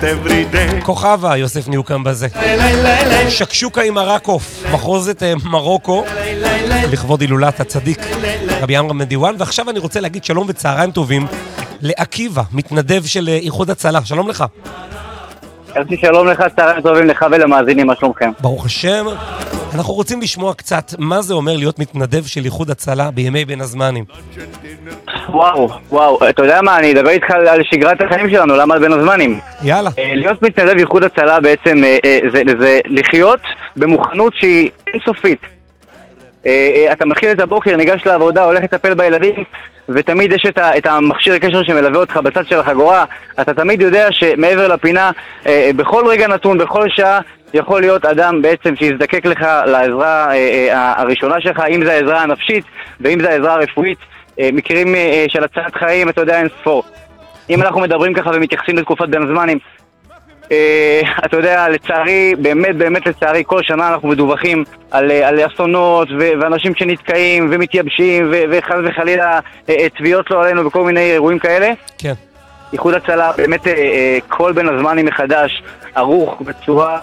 כוכבה, יוסף ניוקם בזה. שקשוקה עם הרקוף, מחוזת מרוקו, לכבוד הילולת הצדיק רבי עמרם בן דיואן. ועכשיו אני רוצה להגיד שלום וצהריים טובים לעקיבא, מתנדב של איחוד הצלה. שלום לך. שלום לך, צהריים טובים לך ולמאזינים, מה שלומכם? ברוך השם. אנחנו רוצים לשמוע קצת מה זה אומר להיות מתנדב של איחוד הצלה בימי בין הזמנים. וואו, אתה יודע מה, אני אדבר איתך על שגרת החיים שלנו, למה בין הזמנים? יאללה. להיות מתנדב איחוד הצלה בעצם זה לחיות במוכנות שהיא אינסופית. אתה מתחיל את הבוקר, ניגש לעבודה, הולך לטפל בילדים, ותמיד יש את המכשיר הקשר שמלווה אותך בצד של החגורה. אתה תמיד יודע שמעבר לפינה, בכל רגע נתון, בכל שעה, יכול להיות אדם בעצם שיזדקק לך לעזרה הראשונה שלך, אם זה העזרה הנפשית ואם זה העזרה הרפואית. מקרים של הצעת חיים, אתה יודע, אין ספור. אם אנחנו מדברים ככה ומתייחסים לתקופת בין הזמנים, אתה יודע, לצערי, באמת לצערי, כל שנה אנחנו מדווחים על אסונות ואנשים שנתקעים ומתייבשים וחס וחלילה תביעות לא עלינו וכל מיני אירועים כאלה. כן. איחוד הצלה, באמת כל בין הזמנים מחדש ערוך בצורה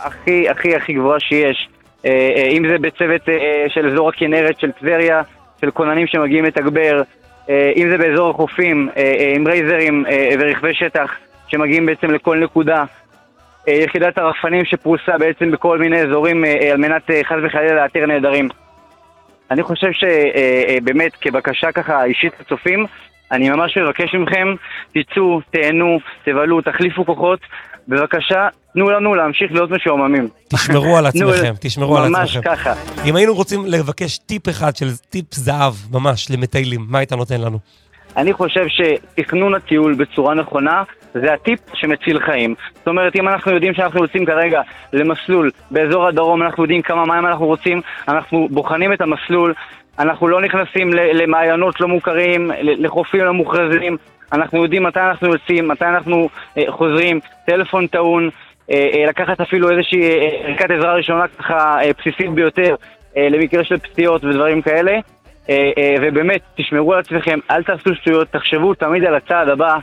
הכי גבוהה שיש. אם זה בצוות של אזור הכנרת, של טבריה, של כוננים שמגיעים לתגבר, אם זה באזור החופים, עם רייזרים ורכבי שטח שמגיעים בעצם לכל נקודה, יחידת הרחפנים שפרוסה בעצם בכל מיני אזורים על מנת חס וחלילה לאתר נהדרים. אני חושב שבאמת כבקשה ככה אישית לצופים, אני ממש מבקש מכם, תצאו, תהנו, תבלו, תחליפו כוחות, בבקשה, תנו לנו להמשיך להיות משועממים. תשמרו על עצמכם, תשמרו על עצמכם. ממש ככה. אם היינו רוצים לבקש טיפ אחד של טיפ זהב, ממש, למטיילים, מה היית נותן לנו? אני חושב שתכנון הטיול בצורה נכונה, זה הטיפ שמציל חיים. זאת אומרת, אם אנחנו יודעים שאנחנו יוצאים כרגע למסלול באזור הדרום, אנחנו יודעים כמה מים אנחנו רוצים, אנחנו בוחנים את המסלול, אנחנו לא נכנסים למעיינות לא מוכרים, לחופים לא מוכרזים, אנחנו יודעים מתי אנחנו יוצאים, מתי אנחנו חוזרים, טלפון טעון, לקחת אפילו איזושהי ערכת עזרה ראשונה ככה בסיסית ביותר, למקרה של פציעות ודברים כאלה. ובאמת, תשמרו על עצמכם, אל תעשו שטויות, תחשבו תמיד על הצעד הבא,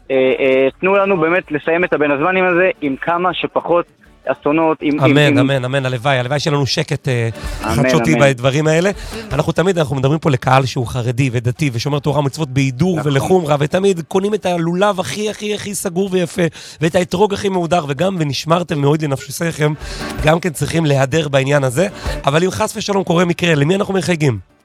תנו לנו באמת לסיים את הבין הזמנים הזה עם כמה שפחות אסונות. אמן, הלוואי שלנו שקט חדשותי בדברים האלה. אנחנו מדברים פה לקהל שהוא חרדי ודתי ושומר תורה ומצוות בהידור ולחומרה, ותמיד קונים את הלולב הכי סגור ויפה, ואת האתרוג הכי מהודר, וגם ונשמרתם מאוד לנפשכם, גם כן צריכים להיעדר בעניין הזה. אבל אם חס ושלום קורה מקרה, למי אנחנו מחייגים?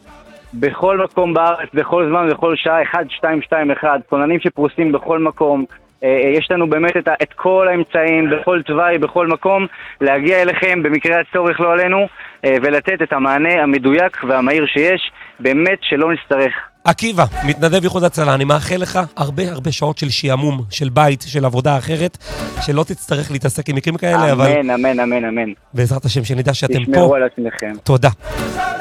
בכל מקום בארץ, בכל זמן, בכל שעה, 1221, כוננים שפרוסים בכל מקום. יש לנו באמת את כל האמצעים, בכל תוואי, בכל מקום, להגיע אליכם במקרה הצורך לא עלינו, ולתת את המענה המדויק והמהיר שיש, באמת שלא נצטרך. עקיבא, מתנדב איחוד הצלה, אני מאחל לך הרבה שעות של שיעמום, של בית, של עבודה אחרת, שלא תצטרך להתעסק עם מקרים כאלה, אבל... אמן. בעזרת השם שנדע שאתם פה. תשמרו על עצמכם. תודה.